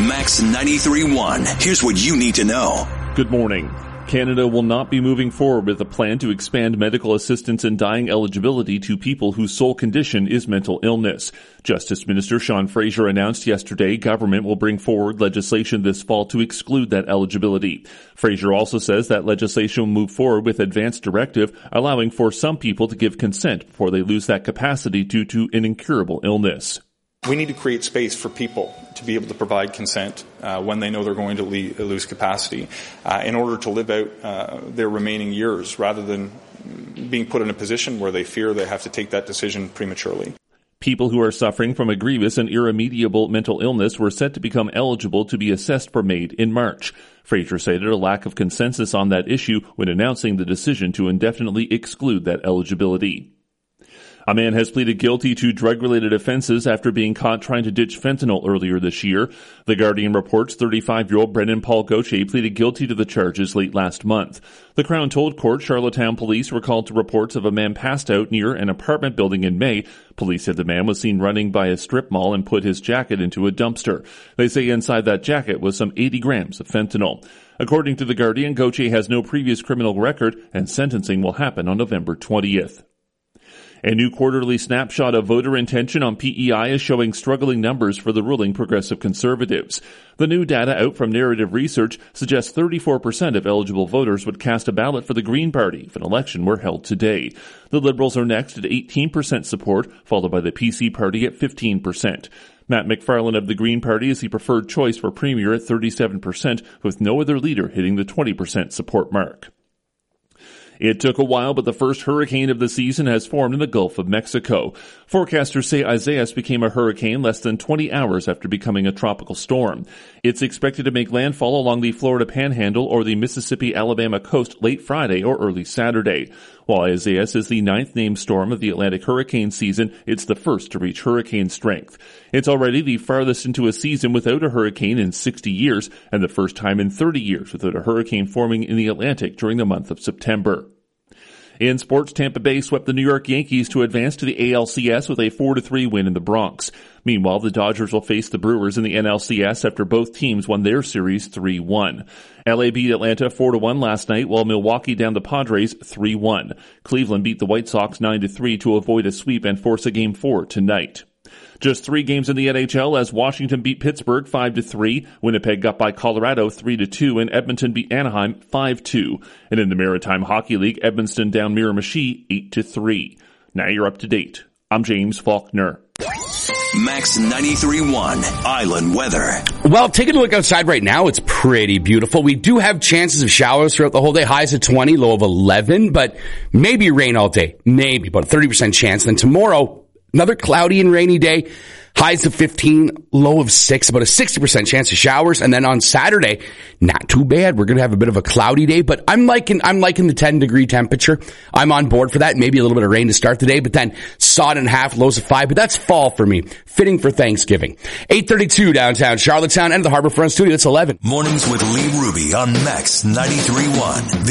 Max 93.1. Here's what you need to know. Good morning. Canada will not be moving forward with a plan to expand medical assistance and dying eligibility to people whose sole condition is mental illness. Justice Minister Sean Fraser announced yesterday government will bring forward legislation this fall to exclude that eligibility. Fraser also says that legislation will move forward with advanced directive allowing for some people to give consent before they lose that capacity due to an incurable illness. We need to create space for people to be able to provide consent when they know they're going to lose capacity in order to live out their remaining years rather than being put in a position where they fear they have to take that decision prematurely. People who are suffering from a grievous and irremediable mental illness were set to become eligible to be assessed for MAID in March. Fraser cited a lack of consensus on that issue when announcing the decision to indefinitely exclude that eligibility. A man has pleaded guilty to drug-related offenses after being caught trying to ditch fentanyl earlier this year. The Guardian reports 35-year-old Brendan Paul Gauthier pleaded guilty to the charges late last month. The Crown told court Charlottetown police were called to reports of a man passed out near an apartment building in May. Police said the man was seen running by a strip mall and put his jacket into a dumpster. They say inside that jacket was some 80 grams of fentanyl. According to The Guardian, Gauthier has no previous criminal record and sentencing will happen on November 20th. A new quarterly snapshot of voter intention on PEI is showing struggling numbers for the ruling Progressive Conservatives. The new data out from Narrative Research suggests 34% of eligible voters would cast a ballot for the Green Party if an election were held today. The Liberals are next at 18% support, followed by the PC Party at 15%. Matt McFarlane of the Green Party is the preferred choice for Premier at 37%, with no other leader hitting the 20% support mark. It took a while, but the first hurricane of the season has formed in the Gulf of Mexico. Forecasters say Isaias became a hurricane less than 20 hours after becoming a tropical storm. It's expected to make landfall along the Florida Panhandle or the Mississippi-Alabama coast late Friday or early Saturday. While Isaias is the 9th named storm of the Atlantic hurricane season, it's the first to reach hurricane strength. It's already the farthest into a season without a hurricane in 60 years, and the first time in 30 years without a hurricane forming in the Atlantic during the month of September. In sports, Tampa Bay swept the New York Yankees to advance to the ALCS with a 4-3 win in the Bronx. Meanwhile, the Dodgers will face the Brewers in the NLCS after both teams won their series 3-1. LA beat Atlanta 4-1 last night, while Milwaukee downed the Padres 3-1. Cleveland beat the White Sox 9-3 to avoid a sweep and force a Game 4 tonight. Just 3 games in the NHL as Washington beat Pittsburgh 5-3, Winnipeg got by Colorado 3-2, and Edmonton beat Anaheim 5-2. And in the Maritime Hockey League, Edmonton downed Miramichi 8-3. Now you're up to date. I'm James Faulkner. Max 93.1 Island Weather. Well, taking a look outside right now, it's pretty beautiful. We do have chances of showers throughout the whole day. Highs at 20, low of 11, but maybe rain all day. Maybe about a 30% chance. Then tomorrow, another cloudy and rainy day, highs of 15, low of 6, about a 60% chance of showers. And then on Saturday, not too bad. We're going to have a bit of a cloudy day, but I'm liking the 10-degree temperature. I'm on board for that. Maybe a little bit of rain to start the day, but then sod and a half, lows of 5. But that's fall for me. Fitting for Thanksgiving. 8:32 downtown Charlottetown and the Harbourfront Studio. It's 11. Mornings with Lee Ruby on Max 93.1.